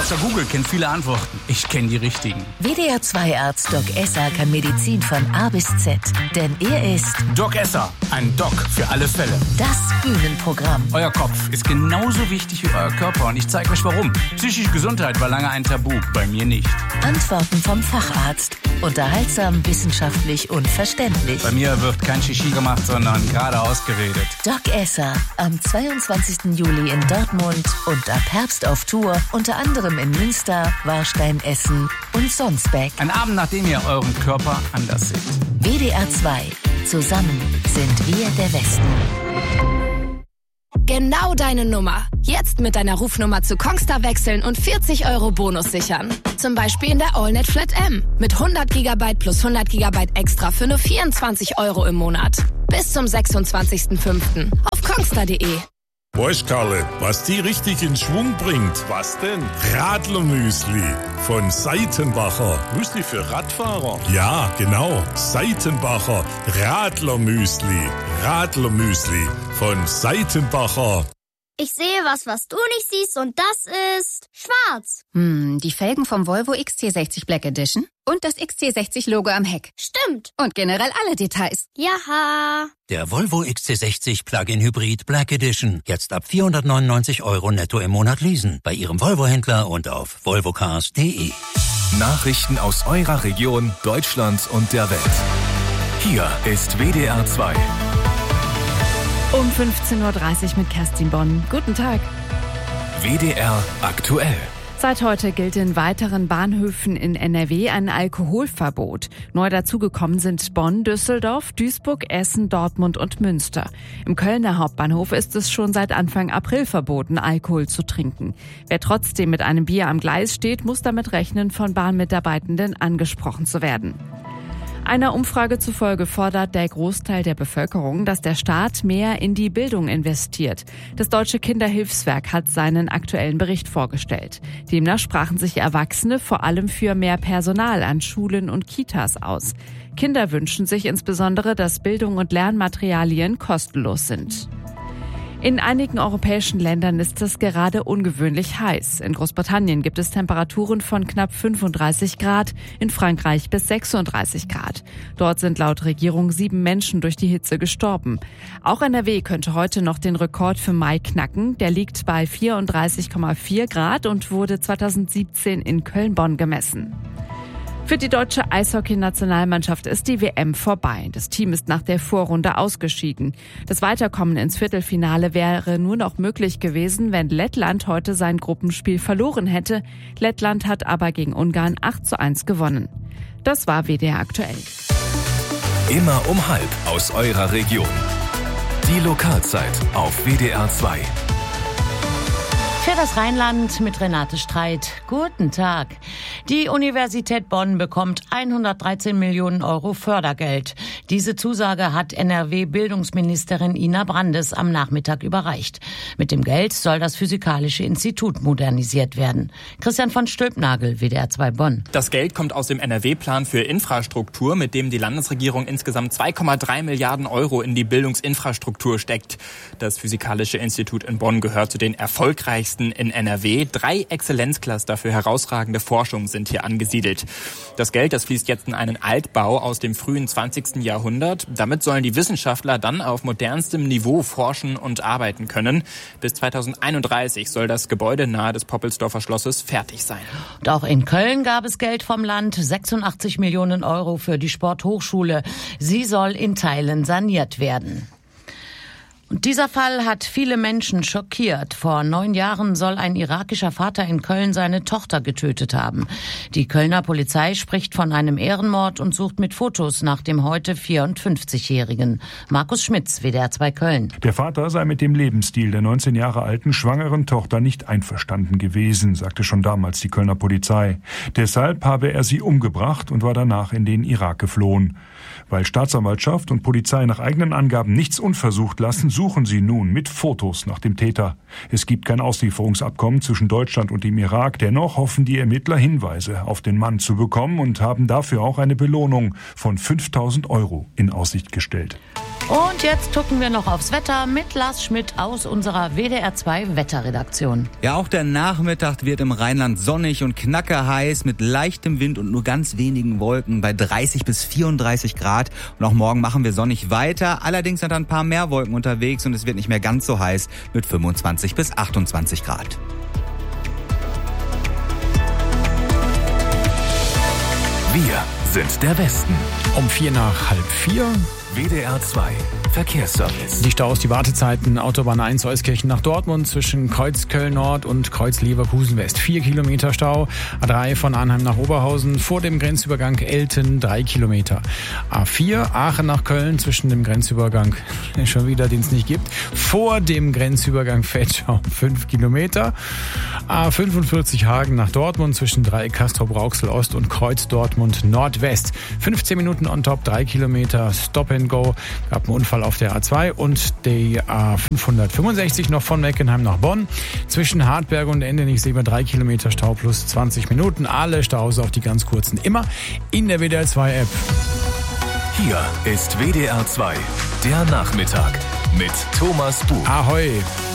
Dr. Google kennt viele Antworten. Ich kenne die richtigen. WDR 2 Arzt Doc Esser kann Medizin von A bis Z. Denn er ist Doc Esser, ein Doc für alle Fälle. Das Bühnenprogramm. Euer Kopf ist genauso wichtig wie euer Körper und ich zeige euch warum. Psychische Gesundheit war lange ein Tabu, bei mir nicht. Antworten vom Facharzt. Unterhaltsam, wissenschaftlich und verständlich. Bei mir wird kein Shishi gemacht, sondern gerade ausgeredet. Doc Esser, am 22. Juli in Dortmund und ab Herbst auf Tour, unter anderem in Münster, Warstein, Essen und Sonsbeck. Ein Abend, nachdem ihr euren Körper anders seht. WDR 2. Zusammen sind wir der Westen. Genau deine Nummer. Jetzt mit deiner Rufnummer zu Kongstar wechseln und 40 € Bonus sichern. Zum Beispiel in der AllNet Flat M. Mit 100 GB plus 100 GB extra für nur 24 € im Monat. Bis zum 26.05. auf kongstar.de. Weißt Karle, was die richtig in Schwung bringt? Was denn? Radlermüsli von Seitenbacher. Müsli für Radfahrer? Ja, genau. Seitenbacher Radlermüsli. Radlermüsli von Seitenbacher. Ich sehe was du nicht siehst und das ist schwarz. Die Felgen vom Volvo XC60 Black Edition und das XC60-Logo am Heck. Stimmt. Und generell alle Details. Jaha. Der Volvo XC60 Plug-in Hybrid Black Edition. Jetzt ab 499 € netto im Monat leasen. Bei Ihrem Volvo-Händler und auf volvocars.de. Nachrichten aus eurer Region, Deutschland und der Welt. Hier ist WDR 2. Um 15.30 Uhr mit Kerstin Bonn. Guten Tag. WDR aktuell. Seit heute gilt in weiteren Bahnhöfen in NRW ein Alkoholverbot. Neu dazugekommen sind Bonn, Düsseldorf, Duisburg, Essen, Dortmund und Münster. Im Kölner Hauptbahnhof ist es schon seit Anfang April verboten, Alkohol zu trinken. Wer trotzdem mit einem Bier am Gleis steht, muss damit rechnen, von Bahnmitarbeitenden angesprochen zu werden. Einer Umfrage zufolge fordert der Großteil der Bevölkerung, dass der Staat mehr in die Bildung investiert. Das Deutsche Kinderhilfswerk hat seinen aktuellen Bericht vorgestellt. Demnach sprachen sich Erwachsene vor allem für mehr Personal an Schulen und Kitas aus. Kinder wünschen sich insbesondere, dass Bildung und Lernmaterialien kostenlos sind. In einigen europäischen Ländern ist es gerade ungewöhnlich heiß. In Großbritannien gibt es Temperaturen von knapp 35 Grad, in Frankreich bis 36 Grad. Dort sind laut Regierung 7 Menschen durch die Hitze gestorben. Auch NRW könnte heute noch den Rekord für Mai knacken. Der liegt bei 34,4 Grad und wurde 2017 in Köln-Bonn gemessen. Für die deutsche Eishockey-Nationalmannschaft ist die WM vorbei. Das Team ist nach der Vorrunde ausgeschieden. Das Weiterkommen ins Viertelfinale wäre nur noch möglich gewesen, wenn Lettland heute sein Gruppenspiel verloren hätte. Lettland hat aber gegen Ungarn 8:1 gewonnen. Das war WDR aktuell. Immer um 12:30 aus eurer Region. Die Lokalzeit auf WDR 2. Für das Rheinland mit Renate Streit. Guten Tag. Die Universität Bonn bekommt 113 Millionen € Fördergeld. Diese Zusage hat NRW-Bildungsministerin Ina Brandes am Nachmittag überreicht. Mit dem Geld soll das Physikalische Institut modernisiert werden. Christian von Stülpnagel, WDR 2 Bonn. Das Geld kommt aus dem NRW-Plan für Infrastruktur, mit dem die Landesregierung insgesamt 2,3 Milliarden € in die Bildungsinfrastruktur steckt. Das Physikalische Institut in Bonn gehört zu den erfolgreichsten in NRW. 3 Exzellenzcluster für herausragende Forschung sind hier angesiedelt. Das Geld, das fließt jetzt in einen Altbau aus dem frühen 20. Jahrhundert. Damit sollen die Wissenschaftler dann auf modernstem Niveau forschen und arbeiten können. Bis 2031 soll das Gebäude nahe des Poppelsdorfer Schlosses fertig sein. Und auch in Köln gab es Geld vom Land, 86 Millionen € für die Sporthochschule. Sie soll in Teilen saniert werden. Und dieser Fall hat viele Menschen schockiert. Vor 9 Jahren soll ein irakischer Vater in Köln seine Tochter getötet haben. Die Kölner Polizei spricht von einem Ehrenmord und sucht mit Fotos nach dem heute 54-Jährigen. Markus Schmitz, WDR 2 Köln. Der Vater sei mit dem Lebensstil der 19 Jahre alten schwangeren Tochter nicht einverstanden gewesen, sagte schon damals die Kölner Polizei. Deshalb habe er sie umgebracht und war danach in den Irak geflohen. Weil Staatsanwaltschaft und Polizei nach eigenen Angaben nichts unversucht lassen, suchen sie nun mit Fotos nach dem Täter. Es gibt kein Auslieferungsabkommen zwischen Deutschland und dem Irak. Dennoch hoffen die Ermittler, Hinweise auf den Mann zu bekommen und haben dafür auch eine Belohnung von 5.000 € in Aussicht gestellt. Und jetzt gucken wir noch aufs Wetter mit Lars Schmidt aus unserer WDR 2 Wetterredaktion. Ja, auch der Nachmittag wird im Rheinland sonnig und knackerheiß mit leichtem Wind und nur ganz wenigen Wolken bei 30 bis 34 Grad. Und auch morgen machen wir sonnig weiter. Allerdings sind da ein paar mehr Wolken unterwegs und es wird nicht mehr ganz so heiß mit 25 bis 28 Grad. Wir sind der Westen. Um 3:45. WDR 2 Verkehrsservice. Die Staus, die Wartezeiten, Autobahn 1 Euskirchen nach Dortmund zwischen Kreuz Köln Nord und Kreuz Leverkusen West. 4 Kilometer Stau. A3 von Arnheim nach Oberhausen vor dem Grenzübergang Elten 3 Kilometer. A4 Aachen nach Köln zwischen dem Grenzübergang, schon wieder, den es nicht gibt, vor dem Grenzübergang Vetschau 5 Kilometer. A45 Hagen nach Dortmund zwischen Dreieck Castrop-Rauxel Ost und Kreuz Dortmund Nordwest. 15 Minuten on top, 3 Kilometer Stop and Go. Gab einen Unfall auf der A2 und die A565 noch von Meckenheim nach Bonn. Zwischen Hartberg und Endenich sehen wir 3 Kilometer Stau plus 20 Minuten. Alle Staus, auch die ganz kurzen, immer in der WDR 2 App. Hier ist WDR 2, der Nachmittag mit Thomas Buch. Ahoi!